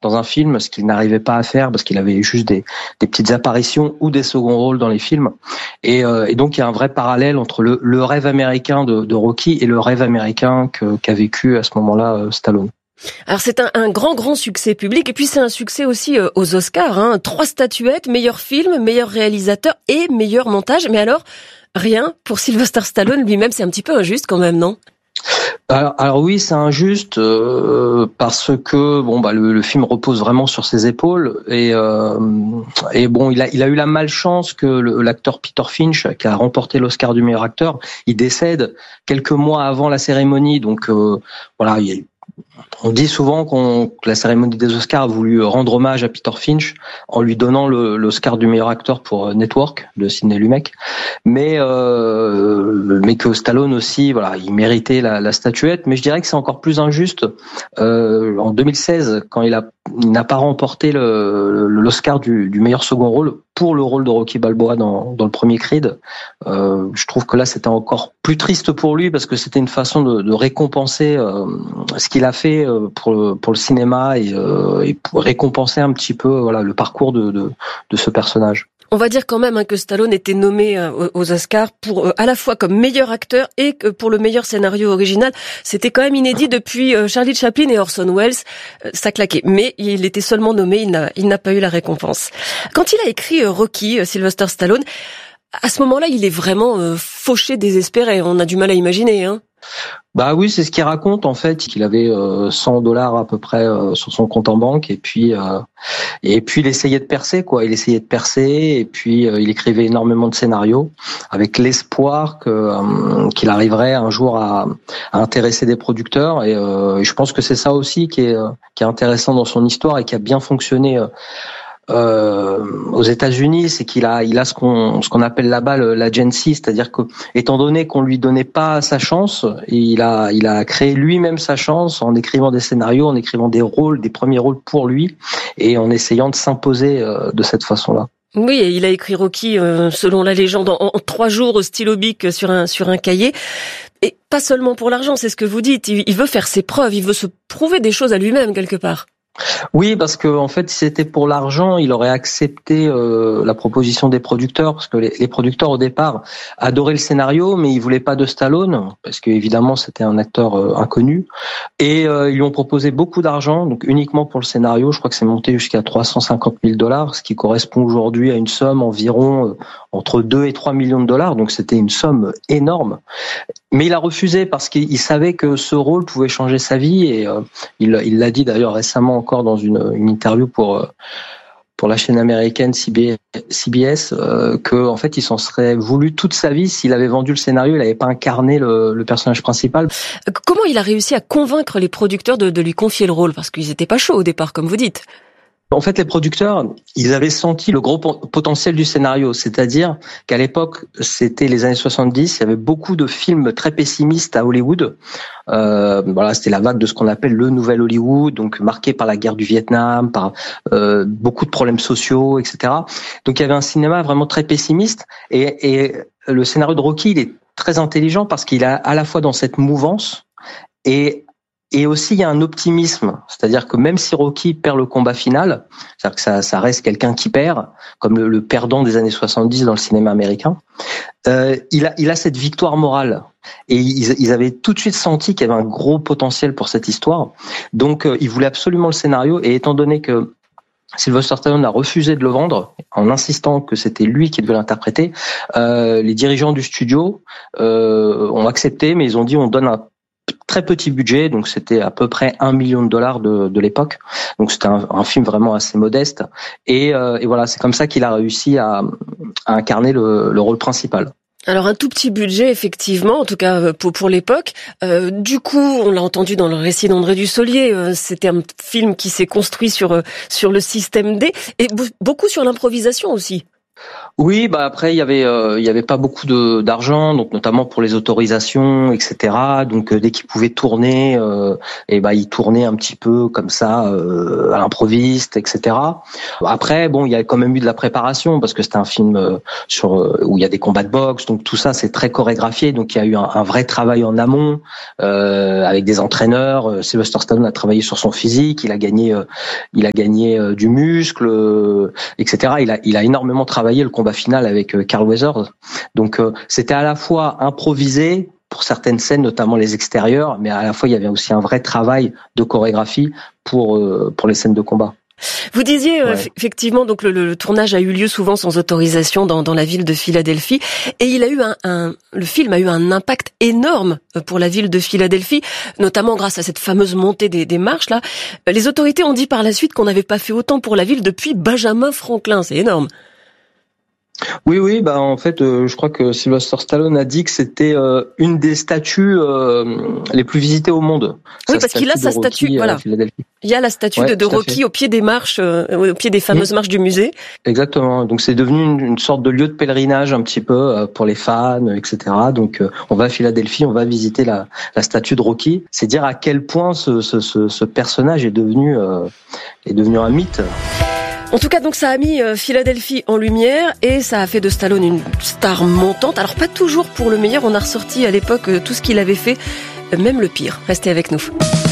dans un film, ce qu'il n'arrivait pas à faire parce qu'il avait juste des petites apparitions ou des seconds rôles dans les films. Et donc il y a un vrai parallèle entre le rêve américain de Rocky et le rêve américain qu'a vécu à ce moment-là Stallone. Alors c'est un grand succès public et puis c'est un succès aussi aux Oscars, hein. 3 statuettes, meilleur film, meilleur réalisateur et meilleur montage. Mais alors, rien pour Sylvester Stallone lui-même, c'est un petit peu injuste quand même, non ? Alors oui, c'est injuste parce que le film repose vraiment sur ses épaules et bon il a eu la malchance que l'acteur Peter Finch, qui a remporté l'Oscar du meilleur acteur, il décède quelques mois avant la cérémonie, donc voilà, on dit souvent que la cérémonie des Oscars a voulu rendre hommage à Peter Finch en lui donnant l'Oscar du meilleur acteur pour Network de Sidney Lumet, mais que Stallone aussi, voilà, il méritait la statuette. Mais je dirais que c'est encore plus injuste en 2016 quand il n'a pas remporté l'Oscar du meilleur second rôle pour le rôle de Rocky Balboa dans le premier Creed. Je trouve que là c'était encore plus triste pour lui parce que c'était une façon de récompenser ce qu'il a fait pour le cinéma et pour récompenser un petit peu le parcours de ce personnage. On va dire quand même que Stallone était nommé aux Oscars pour à la fois comme meilleur acteur et que pour le meilleur scénario original. C'était quand même inédit depuis Charlie Chaplin et Orson Welles. Ça claquait. Mais il était seulement nommé, il n'a pas eu la récompense. Quand il a écrit Rocky, Sylvester Stallone, à ce moment-là, il est vraiment fauché, désespéré. On a du mal à imaginer, hein. Bah oui, c'est ce qu'il raconte en fait, qu'il avait $100 à peu près sur son compte en banque et puis il essayait de percer quoi, et puis il écrivait énormément de scénarios avec l'espoir qu'il arriverait un jour à intéresser des producteurs et je pense que c'est ça aussi qui est intéressant dans son histoire et qui a bien fonctionné aux États-Unis, c'est qu'il a ce qu'on appelle là-bas l'agency, c'est-à-dire que étant donné qu'on lui donnait pas sa chance, il a créé lui-même sa chance en écrivant des scénarios, en écrivant des premiers rôles pour lui et en essayant de s'imposer de cette façon-là. Oui, et il a écrit Rocky selon la légende en 3 jours au stylo bic sur un cahier. Et pas seulement pour l'argent, c'est ce que vous dites, il veut faire ses preuves, il veut se prouver des choses à lui-même quelque part. Oui, parce que en fait, si c'était pour l'argent, il aurait accepté la proposition des producteurs, parce que les producteurs au départ adoraient le scénario, mais ils voulaient pas de Stallone, parce que évidemment c'était un acteur inconnu, et ils lui ont proposé beaucoup d'argent, donc uniquement pour le scénario. Je crois que c'est monté jusqu'à $350,000, ce qui correspond aujourd'hui à une somme environ entre 2 et 3 millions de dollars, donc c'était une somme énorme. Mais il a refusé parce qu'il savait que ce rôle pouvait changer sa vie et il l'a dit d'ailleurs récemment encore dans une interview pour la chaîne américaine CBS que en fait il s'en serait voulu toute sa vie s'il avait vendu le scénario, il n'avait pas incarné le personnage principal. Comment il a réussi à convaincre les producteurs de lui confier le rôle parce qu'ils étaient pas chauds au départ comme vous dites? En fait, les producteurs, ils avaient senti le gros potentiel du scénario, c'est-à-dire qu'à l'époque, c'était les années 70, il y avait beaucoup de films très pessimistes à Hollywood. C'était la vague de ce qu'on appelle le nouvel Hollywood, donc marqué par la guerre du Vietnam, par beaucoup de problèmes sociaux, etc. Donc il y avait un cinéma vraiment très pessimiste et le scénario de Rocky, il est très intelligent parce qu'il est à la fois dans cette mouvance et aussi, il y a un optimisme, c'est-à-dire que même si Rocky perd le combat final, c'est-à-dire que ça reste quelqu'un qui perd, comme le perdant des années 70 dans le cinéma américain, il a cette victoire morale. Et ils avaient tout de suite senti qu'il y avait un gros potentiel pour cette histoire. Donc, ils voulaient absolument le scénario. Et étant donné que Sylvester Stallone a refusé de le vendre en insistant que c'était lui qui devait l'interpréter, les dirigeants du studio ont accepté, mais ils ont dit on donne un très petit budget, donc c'était à peu près $1 million de l'époque. Donc c'était un film vraiment assez modeste. Et voilà, c'est comme ça qu'il a réussi à incarner le rôle principal. Alors un tout petit budget effectivement, en tout cas pour l'époque. Du coup, on l'a entendu dans le récit d'André Dussolier, c'était un film qui s'est construit sur le système D et beaucoup sur l'improvisation aussi. Oui, bah après il y avait pas beaucoup d'argent, donc notamment pour les autorisations, etc. Donc dès qu'il pouvait tourner, et bah il tournait un petit peu comme ça à l'improviste, etc. Après bon, il y a quand même eu de la préparation parce que c'était un film où il y a des combats de boxe, donc tout ça c'est très chorégraphié, donc il y a eu un vrai travail en amont avec des entraîneurs. Sylvester Stallone a travaillé sur son physique, il a gagné du muscle, etc. Il a énormément travaillé le combat final avec Carl Weathers. Donc c'était à la fois improvisé pour certaines scènes, notamment les extérieurs, mais à la fois il y avait aussi un vrai travail de chorégraphie pour les scènes de combat. Vous disiez effectivement donc le tournage a eu lieu souvent sans autorisation dans la ville de Philadelphie et il a eu le film a eu un impact énorme pour la ville de Philadelphie, notamment grâce à cette fameuse montée des marches là. Les autorités ont dit par la suite qu'on n'avait pas fait autant pour la ville depuis Benjamin Franklin, c'est énorme. Oui, bah en fait, je crois que Sylvester Stallone a dit que c'était une des statues les plus visitées au monde. Oui, parce qu'il a sa statue, voilà. Il y a la statue de Rocky au pied des marches, au pied des fameuses marches du musée. Exactement. Donc c'est devenu une sorte de lieu de pèlerinage un petit peu pour les fans, etc. Donc on va à Philadelphie, on va visiter la statue de Rocky. C'est dire à quel point ce personnage est devenu un mythe. En tout cas, donc ça a mis Philadelphie en lumière et ça a fait de Stallone une star montante. Alors pas toujours pour le meilleur, on a ressorti à l'époque tout ce qu'il avait fait, même le pire. Restez avec nous.